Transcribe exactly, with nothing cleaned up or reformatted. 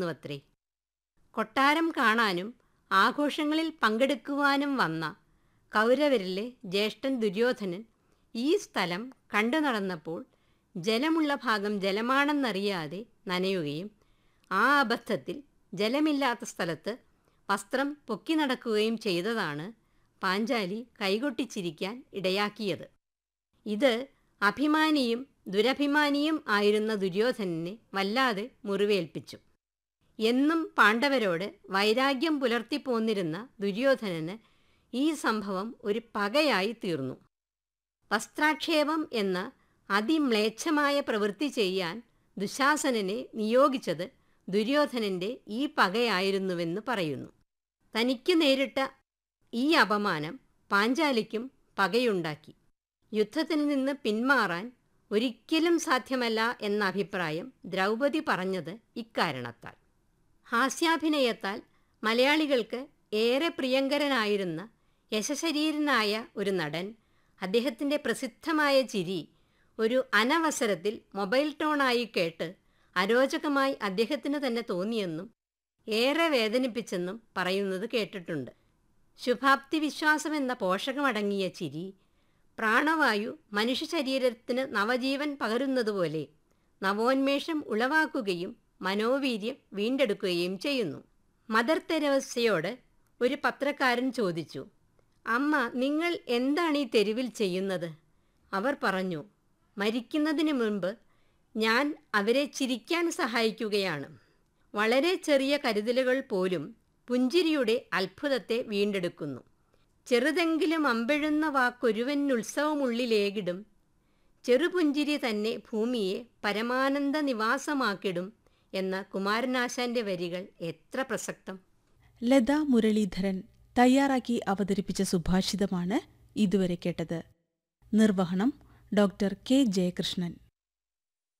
ഉണ്ടായിരുന്നുവത്രേ. കൊട്ടാരം കാണാനും ആഘോഷങ്ങളിൽ പങ്കെടുക്കുവാനും വന്ന കൗരവരിലെ ജ്യേഷ്ഠൻ ദുര്യോധനൻ ഈ സ്ഥലം കണ്ടു നടന്നപ്പോൾ ജലമുള്ള ഭാഗം ജലമാണെന്നറിയാതെ നനയുകയും ആ അബദ്ധത്തിൽ ജലമില്ലാത്ത സ്ഥലത്ത് വസ്ത്രം പൊക്കി നടക്കുകയും ചെയ്തതാണ് പാഞ്ചാലി കൈകൊട്ടിച്ചിരിക്കാൻ ഇടയാക്കിയത്. ഇത് അഭിമാനിയും ദുരഭിമാനിയും ആയിരുന്ന ദുര്യോധനനെ വല്ലാതെ മുറിവേൽപ്പിച്ചു. എന്നും പാണ്ഡവരോട് വൈരാഗ്യം പുലർത്തിപ്പോന്നിരുന്ന ദുര്യോധനന് ഈ സംഭവം ഒരു പകയായി തീർന്നു. വസ്ത്രാക്ഷേപം എന്ന അതിമ്ലേച്ഛമായ പ്രവൃത്തി ചെയ്യാൻ ദുശാസനനെ നിയോഗിച്ചത് ദുര്യോധനൻ്റെ ഈ പകയായിരുന്നുവെന്ന് പറയുന്നു. തനിക്ക് നേരിട്ട ഈ അപമാനം പാഞ്ചാലിക്കും പകയുണ്ടാക്കി. യുദ്ധത്തിൽ നിന്ന് പിന്മാറാൻ ഒരിക്കലും സാധ്യമല്ല എന്ന അഭിപ്രായം ദ്രൗപദി പറഞ്ഞത് ഇക്കാരണത്താൽ. ഹാസ്യാഭിനയത്താൽ മലയാളികൾക്ക് ഏറെ പ്രിയങ്കരനായിരുന്ന യശശരീരനായ ഒരു നടൻ, അദ്ദേഹത്തിൻ്റെ പ്രസിദ്ധമായ ചിരി ഒരു അനവസരത്തിൽ മൊബൈൽ ടോണായി കേട്ട് അരോചകമായി അദ്ദേഹത്തിന് തന്നെ തോന്നിയെന്നും ഏറെ വേദനിപ്പിച്ചെന്നും പറയുന്നത് കേട്ടിട്ടുണ്ട്. ശുഭാപ്തി വിശ്വാസമെന്ന പോഷകമടങ്ങിയ ചിരി പ്രാണവായു മനുഷ്യ ശരീരത്തിന് നവജീവൻ പകരുന്നതുപോലെ നവോന്മേഷം ഉളവാക്കുകയും മനോവീര്യം വീണ്ടെടുക്കുകയും ചെയ്യുന്നു. മദർ തെരേസയോട് ഒരു പത്രക്കാരൻ ചോദിച്ചു, അമ്മ, നിങ്ങൾ എന്താണ് ഈ തെരുവിൽ ചെയ്യുന്നത്? അവർ പറഞ്ഞു, മരിക്കുന്നതിന് മുൻപ് ഞാൻ അവരെ ചിരിക്കാൻ സഹായിക്കുകയാണ്. വളരെ ചെറിയ കരുതലുകൾ പോലും പുഞ്ചിരിയുടെ അത്ഭുതത്തെ വീണ്ടെടുക്കുന്നു. ചെറുതെങ്കിലും അമ്പെഴുന്ന വാക്കൊരുവനുത്സവമുള്ളിലേകിടും, ചെറുപുഞ്ചിരി തന്നെ ഭൂമിയെ പരമാനന്ദ നിവാസമാക്കിടും എന്ന കുമാരനാശാന്റെ വരികൾ എത്ര പ്രസക്തം! ലതാ മുരളീധരൻ തയ്യാറാക്കി അവതരിപ്പിച്ച സുഭാഷിതമാണ് ഇതുവരെ കേട്ടത്. നിർവഹണം ഡോക്ടർ കെ ജയകൃഷ്ണൻ.